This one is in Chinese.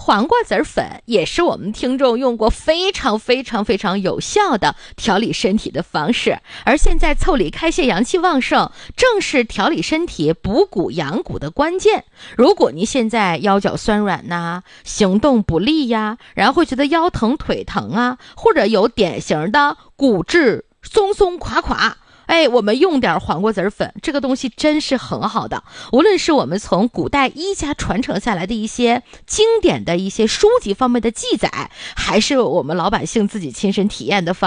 黄瓜籽粉也是我们听众用过非常有效的调理身体的方式，而现在腠理开泄，阳气旺盛，正是调理身体补骨养骨的关键。如果您现在腰脚酸软呐，行动不利呀，然后会觉得腰疼腿疼啊，或者有典型的骨质松松垮垮，我们用点黄瓜籽粉，这个东西真是很好的。无论是我们从古代医家传承下来的一些经典的一些书籍方面的记载，还是我们老百姓自己亲身体验的方